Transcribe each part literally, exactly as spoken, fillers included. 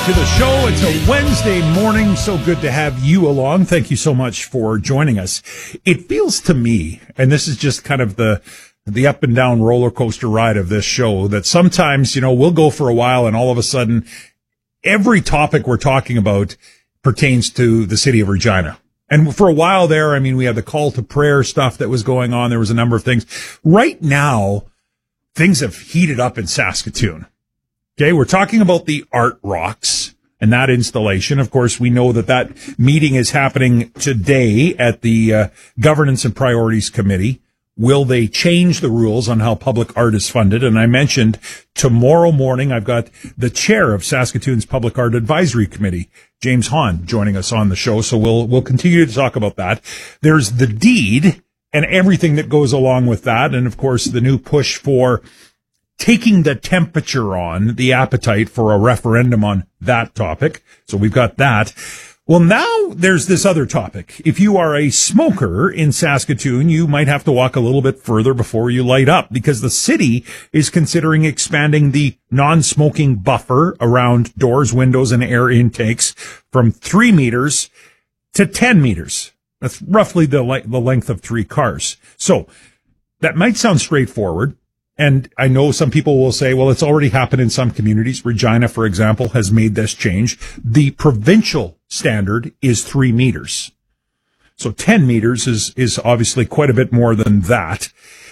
to the show. It's a Wednesday morning. So good to have you along. Thank you so much for joining us. It feels to me, and this is just kind of the the up and down roller coaster ride of this show, that sometimes, you know, we'll go for a while and all of a sudden every topic we're talking about pertains to the city of Regina. And for a while there, I mean, we had the call to prayer stuff that was going on. There was a number of things. Right now, things have heated up in Saskatoon. Okay, we're talking about the Art Rocks and that installation. Of course, we know that that meeting is happening today at the uh, Governance and Priorities Committee. Will they change the rules on how public art is funded? And I mentioned tomorrow morning, I've got the chair of Saskatoon's Public Art Advisory Committee, James Hahn, joining us on the show. So we'll we'll continue to talk about that. There's the deed and everything that goes along with that. And, of course, the new push for taking the temperature on the appetite for a referendum on that topic. So we've got that. Well, now there's this other topic. If you are a smoker in Saskatoon, you might have to walk a little bit further before you light up, because the city is considering expanding the non-smoking buffer around doors, windows, and air intakes from three meters to ten meters. That's roughly the, le- the length of three cars. So that might sound straightforward. And I know some people will say, well, it's already happened in some communities. Regina, for example, has made this change. The provincial standard is three meters. So ten meters is, is obviously quite a bit more than that.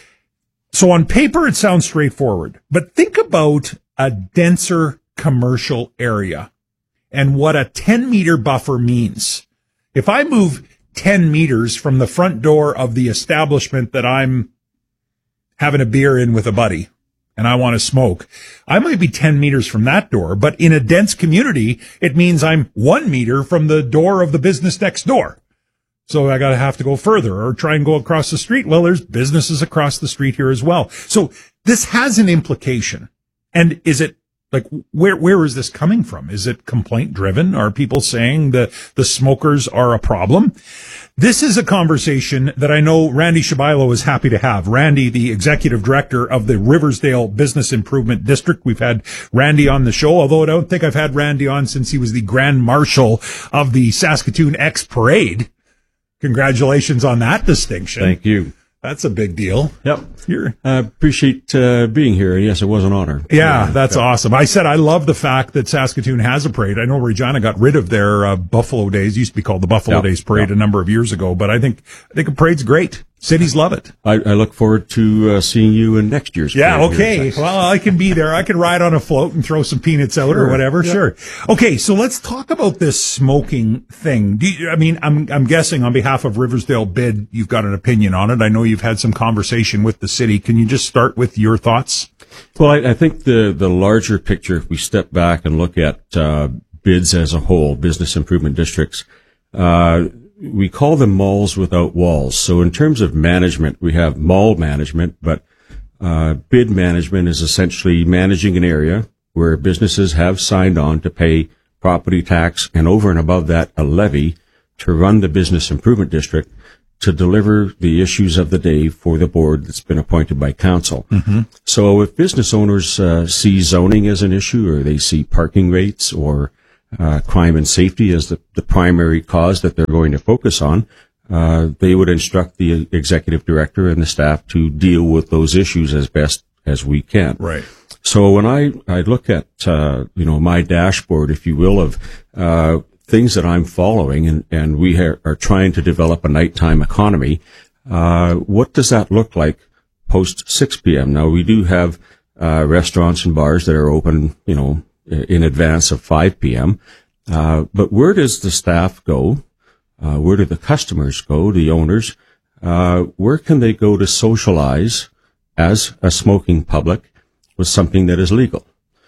So on paper, it sounds straightforward. But think about a denser commercial area and what a ten meter buffer means. If I move ten meters from the front door of the establishment that I'm having a beer in with a buddy and I want to smoke, I might be ten meters from that door, but in a dense community, it means I'm one meter from the door of the business next door. So I got to have to go further or try and go across the street. Well, there's businesses across the street here as well. So this has an implication. And is it like, where, where is this coming from? Is it complaint driven? Are people saying that the smokers are a problem? This is a conversation that I know Randy Shabilo is happy to have. Randy, the executive director of the Riversdale Business Improvement District. We've had Randy on the show, although I don't think I've had Randy on since he was the Grand Marshal of the Saskatoon X Parade. Congratulations on that distinction. Thank you. That's a big deal. Yep. I uh, appreciate uh, being here. Yes, it was an honor. Yeah, that's yeah. awesome. I said I love the fact that Saskatoon has a parade. I know Regina got rid of their uh, Buffalo Days. It used to be called the Buffalo yep. Days Parade yep. a number of years ago, but I think I think a parade's great. Cities love it. I, I look forward to uh, seeing you in next year's yeah, parade. Yeah, okay. Well, I can be there. I can ride on a float and throw some peanuts out sure. or whatever. Yep. Sure. Okay, so let's talk about this smoking thing. Do you, I mean, I'm I'm guessing on behalf of Riversdale Bid, you've got an opinion on it. I know you've had some conversation with the city. Can you just start with your thoughts? Well, I, I think the, the larger picture, if we step back and look at uh, bids as a whole, business improvement districts, uh, we call them malls without walls. So in terms of management, we have mall management, but uh, bid management is essentially managing an area where businesses have signed on to pay property tax and over and above that a levy to run the business improvement district to deliver the issues of the day for the board that's been appointed by council. Mm-hmm. So if business owners uh, see zoning as an issue, or they see parking rates or uh, crime and safety as the, the primary cause that they're going to focus on, uh, they would instruct the executive director and the staff to deal with those issues as best as we can. Right. So when I, I look at, uh, you know, my dashboard, if you will, of, uh, things that I'm following, and, and we ha- are trying to develop a nighttime economy. Uh, what does that look like post six p.m.? Now, we do have uh, restaurants and bars that are open, you know, in advance of five p.m. Uh, but where does the staff go? Uh, where do the customers go, the owners? Uh, where can they go to socialize as a smoking public with something that is legal?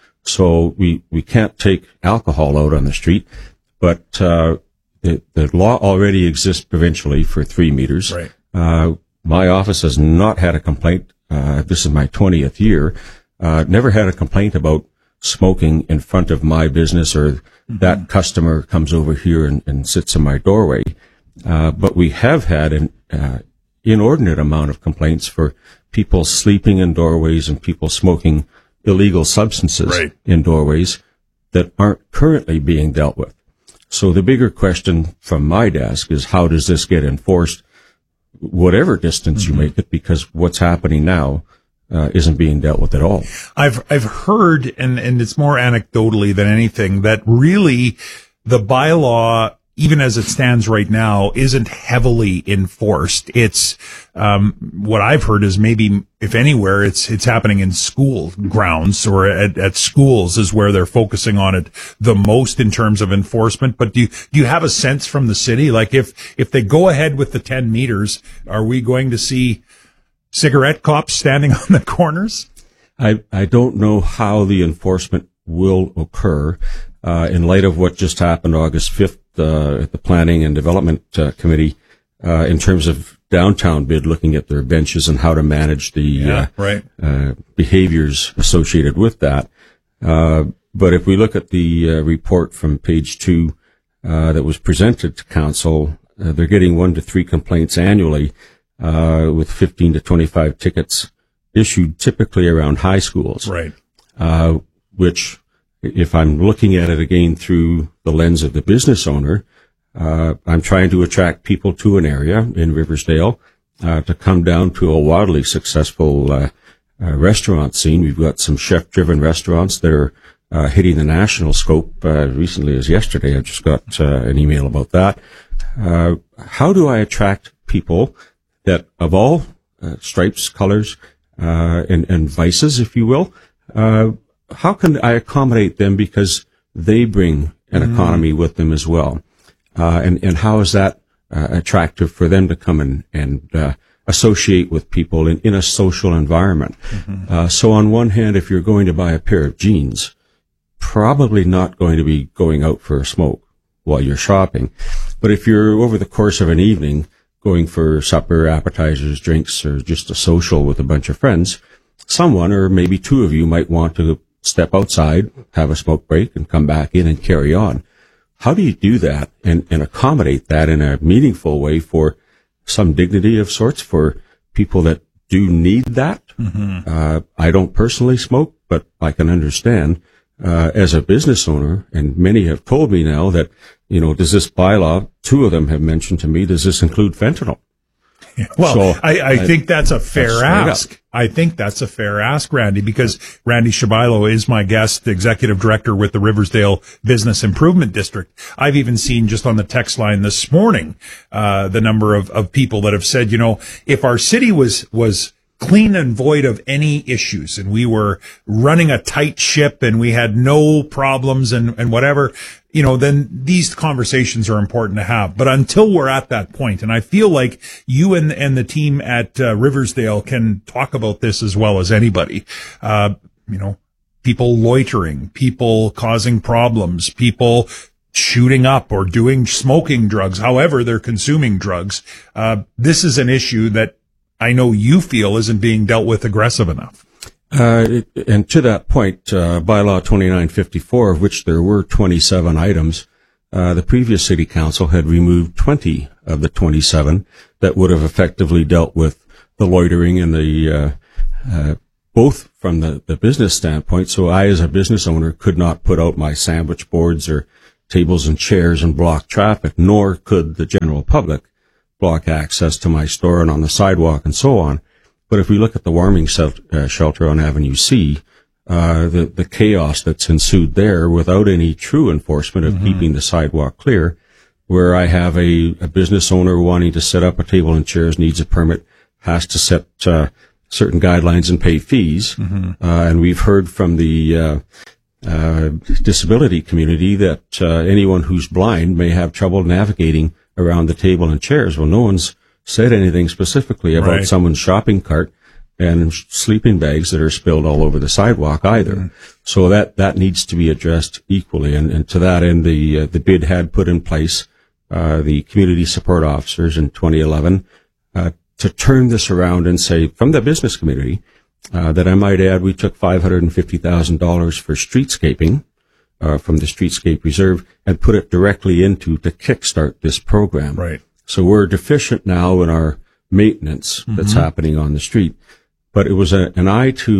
So we, we can't take alcohol out on the street. But uh, the, the law already exists provincially for three meters. Right. Uh, my office has not had a complaint. Uh, this is my twentieth year. Uh, never had a complaint about smoking in front of my business, or mm-hmm. that customer comes over here and, and sits in my doorway. Uh, but we have had an uh, inordinate amount of complaints for people sleeping in doorways and people smoking illegal substances right. in doorways. that aren't currently being dealt with. So the bigger question from my desk is, how does this get enforced, whatever distance mm-hmm. you make it, because what's happening now uh, isn't being dealt with at all. I've I've heard, and, and it's more anecdotally than anything, that really the bylaw, even as it stands right now, isn't heavily enforced. It's, um, what I've heard is maybe, if anywhere, it's, it's happening in school grounds or at, at schools is where they're focusing on it the most in terms of enforcement. But do you, do you have a sense from the city? Like if, if they go ahead with the ten meters, are we going to see cigarette cops standing on the corners? I, I don't know how the enforcement will occur, uh, in light of what just happened August fifth. Uh, at the Planning and Development uh, Committee, uh, in terms of downtown bid, looking at their benches and how to manage the yeah, uh, right. uh, behaviors associated with that. Uh, but if we look at the uh, report from page two uh, that was presented to council, uh, they're getting one to three complaints annually, uh, with fifteen to twenty-five tickets issued, typically around high schools. Right. Uh, which, if I'm looking at it again through the lens of the business owner, uh, I'm trying to attract people to an area in Riversdale, uh, to come down to a wildly successful, uh, uh, restaurant scene. We've got some chef-driven restaurants that are, uh, hitting the national scope, uh, recently as yesterday. I just got, uh, an email about that. Uh, how do I attract people that of all, uh, stripes, colors, uh, and, and vices, if you will, uh, how can I accommodate them because they bring an mm. economy with them as well? Uh, and, and how is that uh, attractive for them to come in and uh, associate with people in, in a social environment? Mm-hmm. Uh, so on one hand, if you're going to buy a pair of jeans, probably not going to be going out for a smoke while you're shopping. But if you're over the course of an evening going for supper, appetizers, drinks, or just a social with a bunch of friends, someone or maybe two of you might want to step outside, have a smoke break, and come back in and carry on. How do you do that and, and accommodate that in a meaningful way for some dignity of sorts for people that do need that? Mm-hmm. Uh, I don't personally smoke, but I can understand, uh, as a business owner, and many have told me now that, you know, does this bylaw, two of them have mentioned to me, does this include fentanyl? Well, so, I, I, I think that's a fair that's ask. I think that's a fair ask, Randy, because Randy Shabilo is my guest, executive director with the Riversdale Business Improvement District. I've even seen just on the text line this morning, uh, the number of, of people that have said, you know, if our city was, was clean and void of any issues and we were running a tight ship and we had no problems and, and whatever, you know, then these conversations are important to have. But until we're at that point, and I feel like you and, and the team at uh, Riversdale can talk about this as well as anybody, uh, you know, people loitering, people causing problems, people shooting up or doing smoking drugs, however they're consuming drugs. Uh, this is an issue that I know you feel isn't being dealt with aggressive enough. Uh, it, and to that point, uh, bylaw twenty-nine fifty-four, of which there were twenty-seven items, uh, the previous city council had removed twenty of the twenty-seven that would have effectively dealt with the loitering and the, uh, uh, both from the, the business standpoint. So I, as a business owner, could not put out my sandwich boards or tables and chairs and block traffic, nor could the general public block access to my store and on the sidewalk and so on. But if we look at the warming uh, shelter on Avenue C, uh, the, the chaos that's ensued there without any true enforcement of mm-hmm. keeping the sidewalk clear, where I have a, a business owner wanting to set up a table and chairs, needs a permit, has to set uh, certain guidelines and pay fees. Mm-hmm. Uh, and we've heard from the uh, uh, disability community that uh, anyone who's blind may have trouble navigating around the table and chairs. Well, no one's said anything specifically about right. someone's shopping cart and sleeping bags that are spilled all over the sidewalk either. Mm. So that, that needs to be addressed equally. And, and to that end, the, uh, the bid had put in place, uh, the community support officers in twenty eleven, uh, to turn this around and say from the business community, uh, that I might add, we took five hundred fifty thousand dollars for streetscaping, uh, from the Streetscape Reserve and put it directly into to kickstart this program. Right. So we're deficient now in our maintenance mm-hmm. that's happening on the street. But it was a, an eye to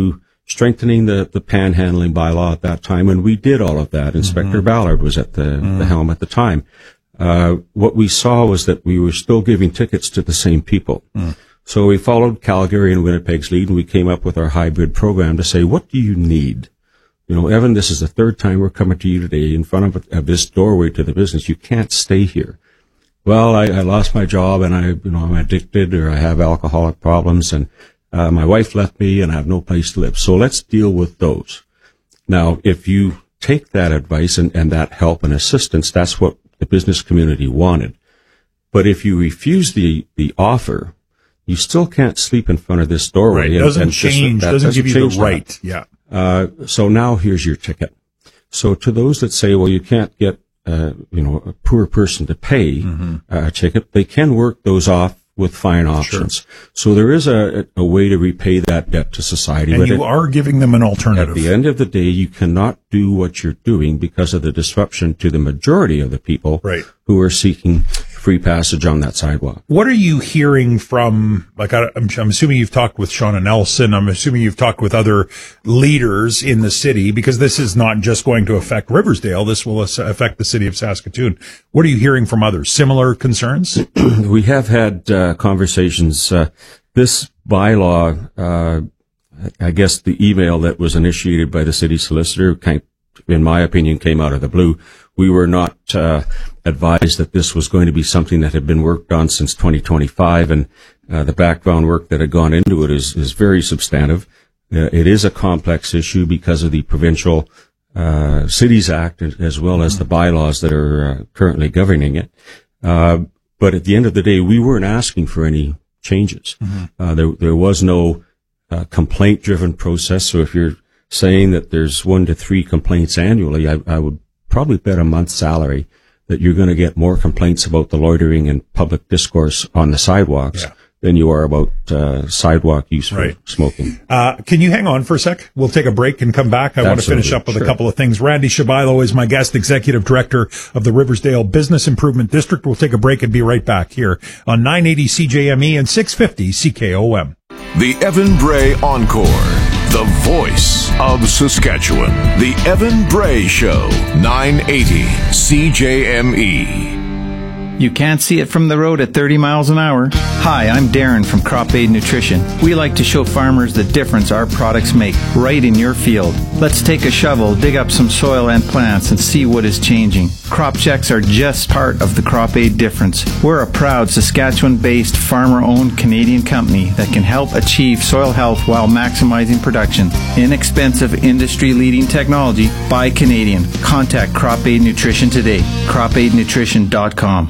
strengthening the, the panhandling bylaw at that time, and we did all of that. Inspector mm-hmm. Ballard was at the, mm-hmm. the helm at the time. Uh, what we saw was that we were still giving tickets to the same people. Mm. So we followed Calgary and Winnipeg's lead, and we came up with our hybrid program to say, what do you need? You know, Evan, this is the third time we're coming to you today in front of, of this doorway to the business. You can't stay here. Well, I, I lost my job, and I, you know, I'm addicted, or I have alcoholic problems, and uh, my wife left me, and I have no place to live. So let's deal with those. Now, if you take that advice and, and that help and assistance, that's what the business community wanted. But if you refuse the, the offer, you still can't sleep in front of this doorway. Right. It doesn't and change, that, doesn't, doesn't give you the right. That. Yeah. Uh, so now here's your ticket. So to those that say, well, you can't get, uh, you know, a poor person to pay mm-hmm. a ticket, they can work those off with fine options. Sure. So there is a, a way to repay that debt to society. And but you it, are giving them an alternative. At the end of the day, you cannot do what you're doing because of the disruption to the majority of the people right. who are seeking free passage on that sidewalk. What are you hearing from, like, I, I'm, I'm assuming you've talked with Shauna Nelson. I'm assuming you've talked with other leaders in the city, because this is not just going to affect Riversdale. This will affect the city of Saskatoon. What are you hearing from others? Similar concerns? We have had uh, conversations. Uh, this bylaw, uh, I guess the email that was initiated by the city solicitor, kind, in my opinion, came out of the blue. We were not uh, advised that this was going to be something that had been worked on since twenty twenty-five, and uh, the background work that had gone into it is, is very substantive. Uh, it is a complex issue because of the Provincial uh, Cities Act, as well as the bylaws that are uh, currently governing it. Uh, but at the end of the day, we weren't asking for any changes. Mm-hmm. Uh, there, there was no uh, complaint-driven process. So if you're saying that there's one to three complaints annually, I, I would probably bet a month's salary that you're going to get more complaints about the loitering and public discourse on the sidewalks yeah. than you are about uh, sidewalk use for right. smoking. Uh, can you hang on for a sec? We'll take a break and come back. I Absolutely. want to finish up with sure. a couple of things. Randy Shabailo is my guest, Executive Director of the Riversdale Business Improvement District. We'll take a break and be right back here on nine eighty C J M E and six fifty C K O M. The Evan Bray Encore, the voice of Saskatchewan. The Evan Bray Show, nine eighty C J M E. You can't see it from the road at thirty miles an hour. Hi, I'm Darren from Crop Aid Nutrition. We like to show farmers the difference our products make right in your field. Let's take a shovel, dig up some soil and plants, and see what is changing. Crop checks are just part of the Crop Aid difference. We're a proud Saskatchewan-based, farmer-owned Canadian company that can help achieve soil health while maximizing production. Inexpensive, industry-leading technology by Canadian. Contact Crop Aid Nutrition today. crop aid nutrition dot com.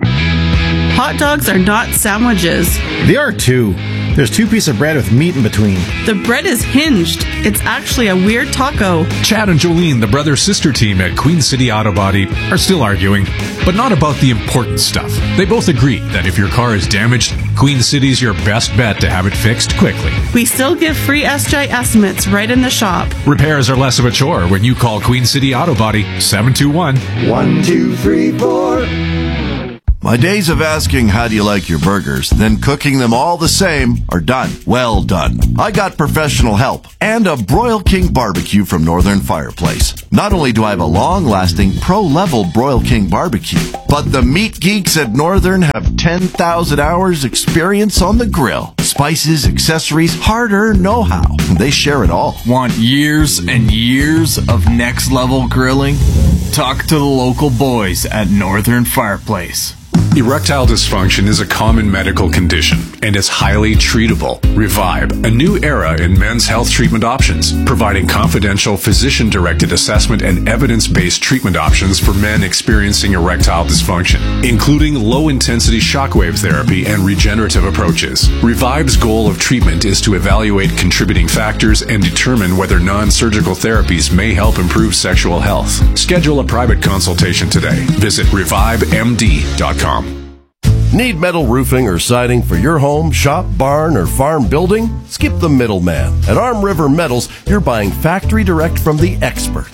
Hot dogs are not sandwiches. They are too. There's two pieces of bread with meat in between. The bread is hinged. It's actually a weird taco. Chad and Jolene, the brother-sister team at Queen City Auto Body, are still arguing, but not about the important stuff. They both agree that if your car is damaged, Queen City's your best bet to have it fixed quickly. We still give free S J estimates right in the shop. Repairs are less of a chore when you call Queen City Auto Body seven two one, one two three four. My days of asking how do you like your burgers, then cooking them all the same are done. Well done. I got professional help and a Broil King barbecue from Northern Fireplace. Not only do I have a long-lasting pro-level Broil King barbecue, but the meat geeks at Northern have ten thousand hours experience on the grill. Spices, accessories, hard-earned know-how. They share it all. Want years and years of next-level grilling? Talk to the local boys at Northern Fireplace. Erectile dysfunction is a common medical condition and is highly treatable. Revive, a new era in men's health treatment options, providing confidential physician-directed assessment and evidence-based treatment options for men experiencing erectile dysfunction, including low-intensity shockwave therapy and regenerative approaches. Revive's goal of treatment is to evaluate contributing factors and determine whether non-surgical therapies may help improve sexual health. Schedule a private consultation today. Visit revive m d dot com. Need metal roofing or siding for your home, shop, barn, or farm building? Skip the middleman. At Arm River Metals, you're buying factory direct from the experts.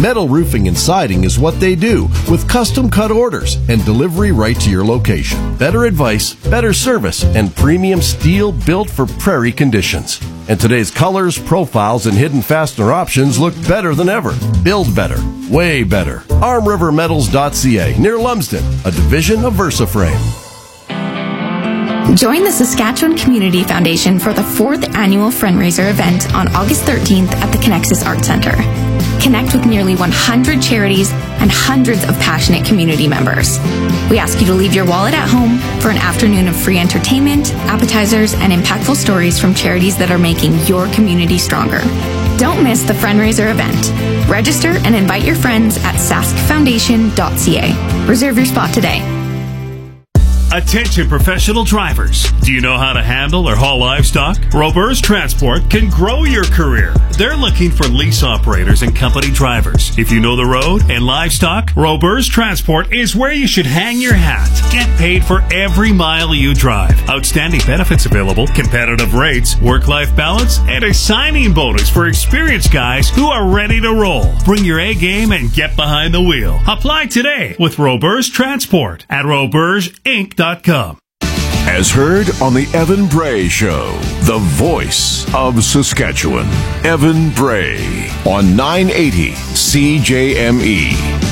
Metal roofing and siding is what they do, with custom cut orders and delivery right to your location. Better advice, better service, and premium steel built for prairie conditions. And today's colors, profiles, and hidden fastener options look better than ever. Build better. Way better. arm river metals dot c a, near Lumsden, a division of VersaFrame. Join the Saskatchewan Community Foundation for the fourth annual Friendraiser event on August thirteenth at the Connexus Art Center. Connect with nearly one hundred charities and hundreds of passionate community members. We ask you to leave your wallet at home for an afternoon of free entertainment, appetizers, and impactful stories from charities that are making your community stronger. Don't miss the Friendraiser event. Register and invite your friends at sask foundation dot c a. Reserve your spot today. Attention professional drivers. Do you know how to handle or haul livestock? Robers Transport can grow your career. They're looking for lease operators and company drivers. If you know the road and livestock, Robers Transport is where you should hang your hat. Get paid for every mile you drive. Outstanding benefits available, competitive rates, work-life balance, and a signing bonus for experienced guys who are ready to roll. Bring your A game and get behind the wheel. Apply today with Robers Transport at robers inc dot com. As heard on the Evan Bray Show, the voice of Saskatchewan. Evan Bray on nine eighty C J M E.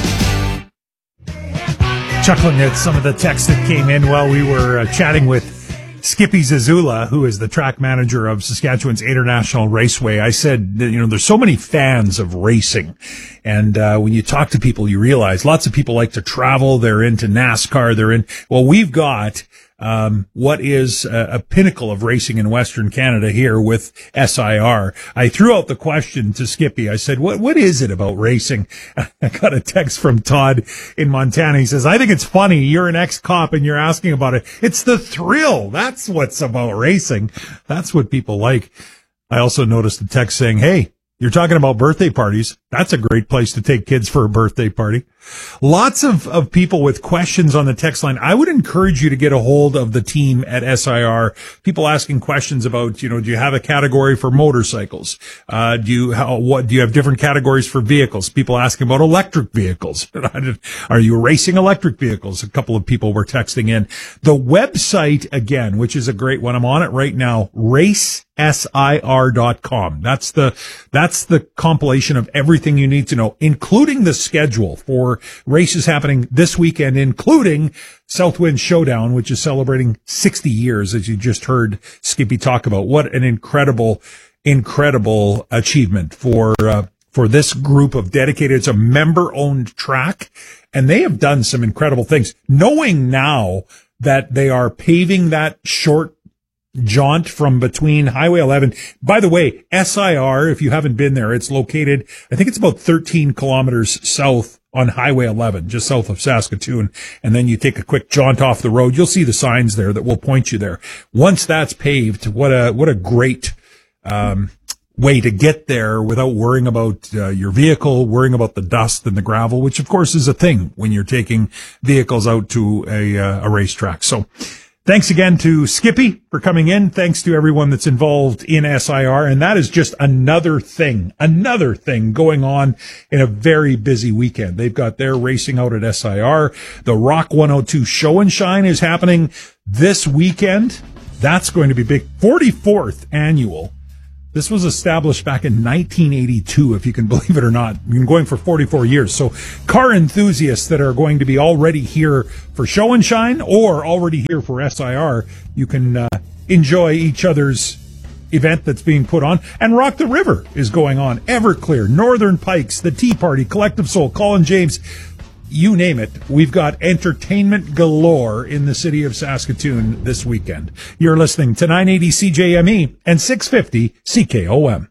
Chuckling at some of the texts that came in while we were uh, chatting with Skippy Zazula, who is the track manager of Saskatchewan's International Raceway. I said, you know, there's so many fans of racing. And uh, when you talk to people, you realize lots of people like to travel. They're into NASCAR. They're in, well, we've got um what is a, a pinnacle of racing in Western Canada here with S I R. I threw out the question to Skippy. I said, what what is it about racing? I got a text from Todd in Montana. He says, I think it's funny. You're an ex-cop and you're asking about it. It's the thrill. That's what's about racing. That's what people like. I also noticed the text saying, hey, you're talking about birthday parties. That's a great place to take kids for a birthday party. Lots of, of people with questions on the text line. I would encourage you to get a hold of the team at S I R. People asking questions about, you know, do you have a category for motorcycles? Uh, do you, how, what, do you have different categories for vehicles? People asking about electric vehicles. Are you racing electric vehicles? A couple of people were texting in. The website, again, which is a great one. I'm on it right now. race S I R dot com. That's the, that's the compilation of everything you need to know, including the schedule for races happening this weekend, including Southwind Showdown, which is celebrating sixty years, as you just heard Skippy talk about. What an incredible, incredible achievement for, uh, for this group of dedicated. It's a member-owned track, and they have done some incredible things. Knowing now that they are paving that short jaunt from between Highway eleven. By the way, S I R, if you haven't been there, it's located, I think it's about thirteen kilometers south on Highway eleven, just south of Saskatoon. And then you take a quick jaunt off the road. You'll see the signs there that will point you there. Once that's paved, what a, what a great, um, way to get there without worrying about uh, your vehicle, worrying about the dust and the gravel, which of course is a thing when you're taking vehicles out to a, uh, a racetrack. So, thanks again to Skippy for coming in. Thanks to everyone that's involved in S I R. And that is just another thing, another thing going on in a very busy weekend. They've got their racing out at S I R. The Rock one oh two Show and Shine is happening this weekend. That's going to be big. forty-fourth annual. This was established back in nineteen eighty-two, if you can believe it or not. We've been going for forty-four years. So car enthusiasts that are going to be already here for Show and Shine or already here for S I R, you can uh, enjoy each other's event that's being put on. And Rock the River is going on. Everclear, Northern Pikes, the Tea Party, Collective Soul, Colin James, you name it. We've got entertainment galore in the city of Saskatoon this weekend. You're listening to nine eighty C J M E and six fifty C K O M.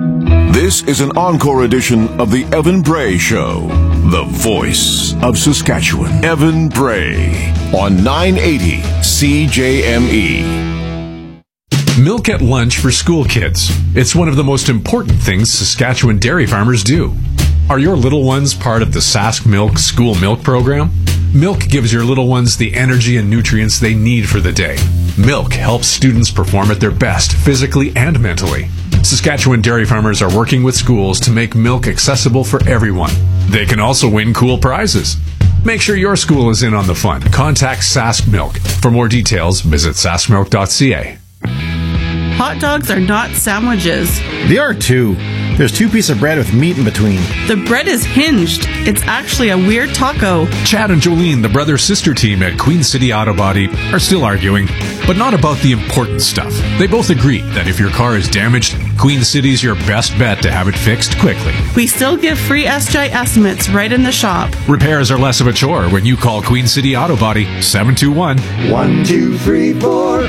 This is an encore edition of the Evan Bray Show, the voice of Saskatchewan. Evan Bray on nine eighty C J M E. Milk at lunch for school kids. It's one of the most important things Saskatchewan dairy farmers do. Are your little ones part of the Sask Milk School Milk Program? Milk gives your little ones the energy and nutrients they need for the day. Milk helps students perform at their best physically and mentally. Saskatchewan dairy farmers are working with schools to make milk accessible for everyone. They can also win cool prizes. Make sure your school is in on the fun. Contact Sask Milk. For more details, visit sask milk dot c a. Hot dogs are not sandwiches. They are too. There's two pieces of bread with meat in between. The bread is hinged. It's actually a weird taco. Chad and Jolene, the brother-sister team at Queen City Auto Body, are still arguing, but not about the important stuff. They both agree that if your car is damaged, Queen City's your best bet to have it fixed quickly. We still give free S G I estimates right in the shop. Repairs are less of a chore when you call Queen City Auto Body seven two one, one two three four.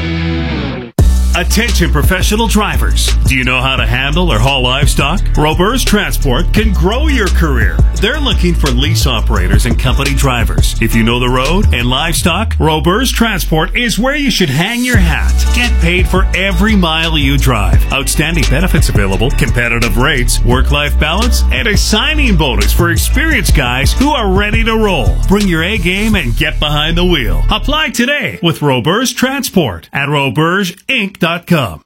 Attention professional drivers. Do you know how to handle or haul livestock? Roberts Transport can grow your career. They're looking for lease operators and company drivers. If you know the road and livestock, Roberts Transport is where you should hang your hat. Get paid for every mile you drive. Outstanding benefits available, competitive rates, work-life balance, and a signing bonus for experienced guys who are ready to roll. Bring your A game and get behind the wheel. Apply today with Roberts Transport at roberts inc dot com.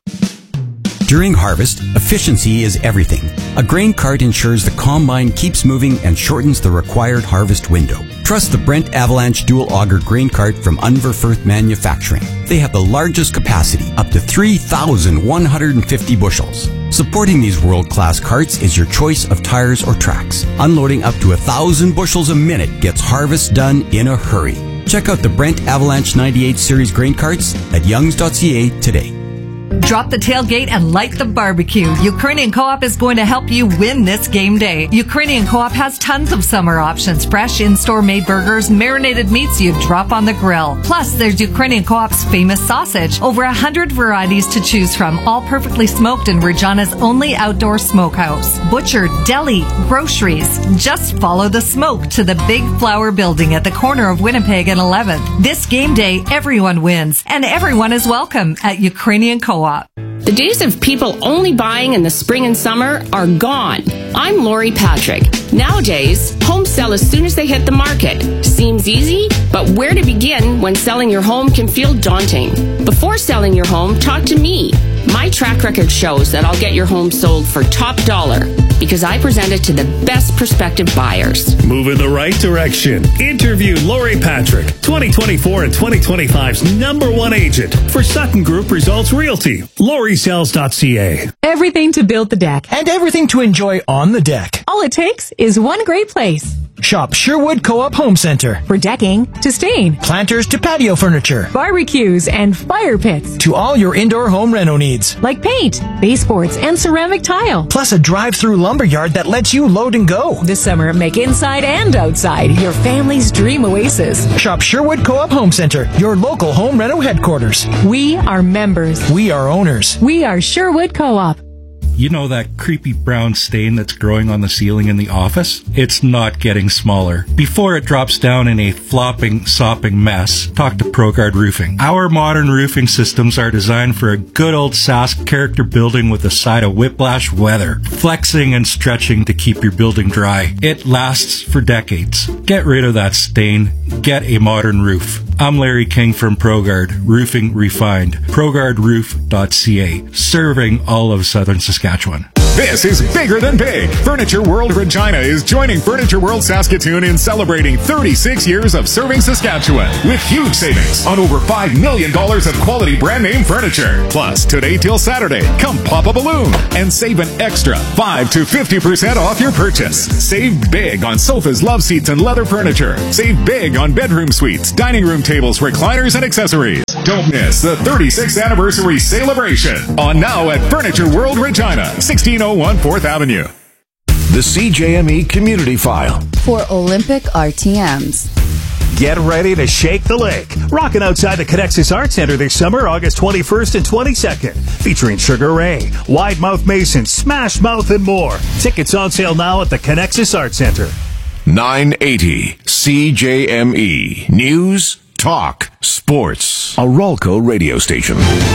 During harvest, efficiency is everything. A grain cart ensures the combine keeps moving and shortens the required harvest window. Trust the Brent Avalanche Dual Auger Grain Cart from Unverfirth Manufacturing. They have the largest capacity, up to three thousand one hundred fifty bushels. Supporting these world-class carts is your choice of tires or tracks. Unloading up to one thousand bushels a minute gets harvest done in a hurry. Check out the Brent Avalanche ninety-eight Series grain carts at youngs dot c a today. Drop the tailgate and light the barbecue. Ukrainian Co-op is going to help you win this game day. Ukrainian Co-op has tons of summer options. Fresh in-store made burgers, marinated meats you drop on the grill. Plus, there's Ukrainian Co-op's famous sausage. Over a hundred varieties to choose from, all perfectly smoked in Regina's only outdoor smokehouse. Butcher, deli, groceries. Just follow the smoke to the Big Flower Building at the corner of Winnipeg and eleventh. This game day, everyone wins, and everyone is welcome at Ukrainian Co-op. The days of people only buying in the spring and summer are gone. I'm Lori Patrick. Nowadays, homes sell as soon as they hit the market. Seems easy, but where to begin when selling your home can feel daunting? Before selling your home, talk to me. My track record shows that I'll get your home sold for top dollar because I present it to the best prospective buyers. Move in the right direction. Interview Lori Patrick, twenty twenty-four and twenty twenty-five's number one agent for Sutton Group Results Realty. lori sells dot c a. Everything to build the deck. And everything to enjoy on the deck. All it takes is one great place. Shop Sherwood Co-op Home Center. For decking to stain, planters to patio furniture, barbecues and fire pits, to all your indoor home reno needs, like paint, baseboards and ceramic tile, plus a drive-through lumberyard that lets you load and go. This summer, make inside and outside your family's dream oasis. Shop Sherwood Co-op Home Center, your local home reno headquarters. We are members. We are owners. We are Sherwood Co-op. You know that creepy brown stain that's growing on the ceiling in the office? It's not getting smaller. Before it drops down in a flopping, sopping mess, talk to ProGuard Roofing. Our modern roofing systems are designed for a good old Sask character building with a side of whiplash weather, flexing and stretching to keep your building dry. It lasts for decades. Get rid of that stain. Get a modern roof. I'm Larry King from ProGuard Roofing Refined. ProGuard Roof dot c a, serving all of southern Saskatchewan. This is bigger than big. Furniture World Regina is joining Furniture World Saskatoon in celebrating thirty-six years of serving Saskatchewan with huge savings on over five million dollars of quality brand name furniture. Plus, today till Saturday, come pop a balloon and save an extra five to fifty percent off your purchase. Save big on sofas, love seats, and leather furniture. Save big on bedroom suites, dining room tables, recliners, and accessories. Don't miss the thirty-sixth anniversary celebration on now at Furniture World Regina, sixteen oh one fourth Avenue. The C J M E Community File for Olympic R T Ms. Get ready to shake the lake. Rocking outside the Connexus Art Center this summer, August twenty-first and twenty-second. Featuring Sugar Ray, Wide Mouth Mason, Smash Mouth, and more. Tickets on sale now at the Connexus Art Center. nine eighty C J M E. News, talk, sports. A Rolco radio station.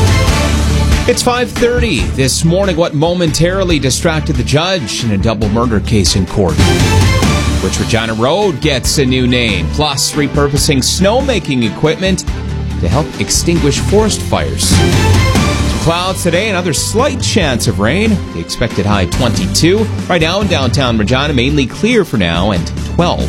It's five thirty this morning. What momentarily distracted the judge in a double murder case in court? Which Regina Road gets a new name, plus repurposing snowmaking equipment to help extinguish forest fires. clouds today, another slight chance of rain. The expected high twenty-two. Right now in downtown Regina, mainly clear for now, and twelve.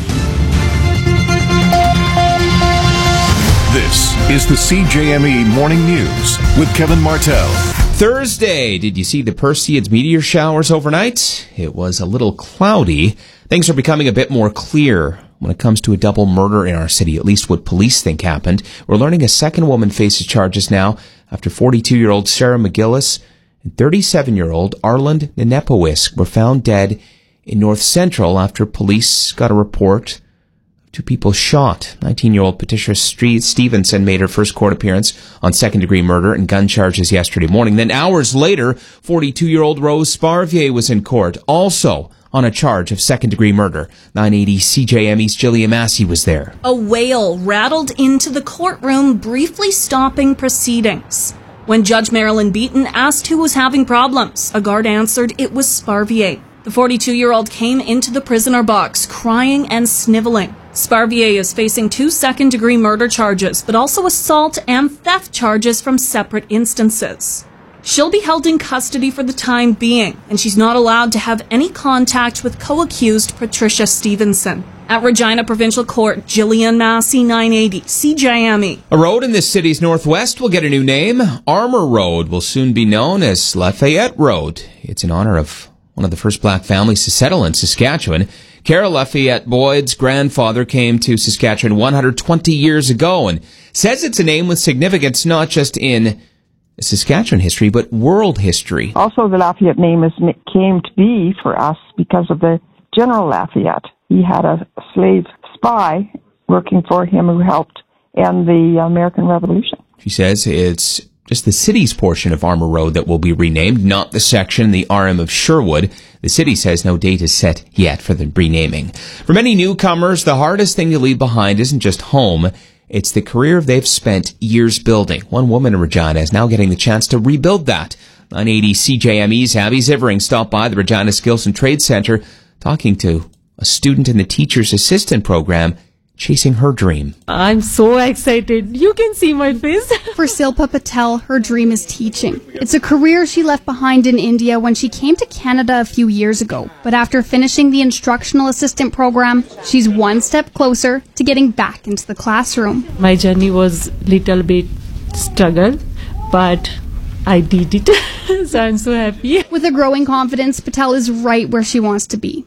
This is the C J M E Morning News with Kevin Martell. Thursday, did you see the Perseids meteor showers overnight? It was a little cloudy. Things are becoming a bit more clear when it comes to a double murder in our city, at least what police think happened. We're learning a second woman faces charges now after forty-two-year-old Sarah McGillis and thirty-seven-year-old Arland Nenepowisk were found dead in North Central after police got a report of two people shot. nineteen-year-old Patricia Stevenson made her first court appearance on second-degree murder and gun charges yesterday morning. Then hours later, forty-two-year-old Rose Sparvier was in court, also on a charge of second-degree murder. nine eighty C J M E's Jillian Massey was there. A whale rattled into the courtroom, briefly stopping proceedings. When Judge Marilyn Beaton asked who was having problems, a guard answered it was Sparvier. The forty-two-year-old came into the prisoner box crying and sniveling. Sparvier is facing two second-degree murder charges, but also assault and theft charges from separate instances. She'll be held in custody for the time being, and she's not allowed to have any contact with co-accused Patricia Stevenson. At Regina Provincial Court, Jillian Massey, nine eighty C J M E. A road in this city's northwest will get a new name. Armour Road will soon be known as Lafayette Road. It's in honor of one of the first black families to settle in Saskatchewan. Carol Lafayette Boyd's grandfather came to Saskatchewan one hundred twenty years ago and says it's a name with significance not just in Saskatchewan history, but world history. Also, the Lafayette name is, came to be for us because of the General Lafayette. He had a slave spy working for him who helped end the American Revolution. She says it's just the city's portion of Armour Road that will be renamed, not the section, the R M of Sherwood. The city says no date is set yet for the renaming. For many newcomers, the hardest thing to leave behind isn't just home. It's the career they've spent years building. One woman in Regina is now getting the chance to rebuild that. nine eighty C J M E's Abby Zivering stopped by the Regina Skills and Trade Centre talking to a student in the Teacher's Assistant program chasing her dream. I'm so excited. You can see my face. For Silpa Patel, her dream is teaching. It's a career she left behind in India when she came to Canada a few years ago. But after finishing the instructional assistant program, she's one step closer to getting back into the classroom. My journey was little bit struggle, but I did it. So I'm so happy. With a growing confidence, Patel is right where she wants to be.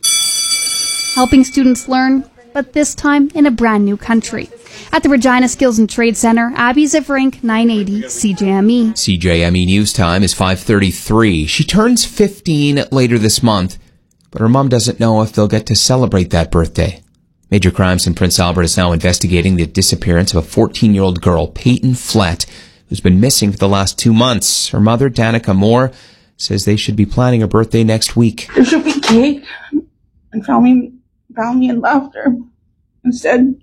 Helping students learn, but this time in a brand new country. At the Regina Skills and Trade Centre, Abby Zivering, nine eighty C J M E. C J M E News Time is five thirty-three. She turns fifteen later this month, but her mom doesn't know if they'll get to celebrate that birthday. Major Crimes in Prince Albert is now investigating the disappearance of a fourteen-year-old girl, Peyton Flett, who's been missing for the last two months. Her mother, Danica Moore, says they should be planning a birthday next week. There should be cake and found me, found me and left her. Instead,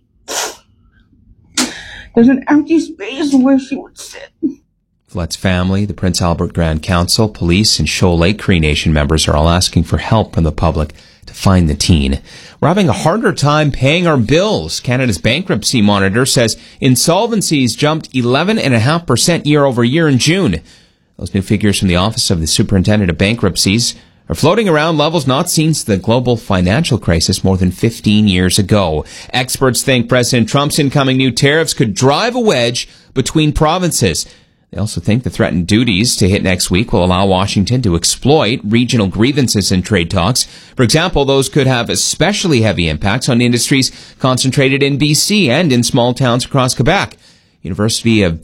there's an empty space where she would sit. Flett's family, the Prince Albert Grand Council, police, and Shoal Lake Cree Nation members are all asking for help from the public to find the teen. We're having a harder time paying our bills. Canada's bankruptcy monitor says insolvencies jumped eleven point five percent year over year in June. Those new figures from the Office of the Superintendent of Bankruptcies are floating around levels not seen since the global financial crisis more than fifteen years ago. Experts think President Trump's incoming new tariffs could drive a wedge between provinces. They also think the threatened duties to hit next week will allow Washington to exploit regional grievances in trade talks. For example, those could have especially heavy impacts on industries concentrated in B C and in small towns across Quebec. University of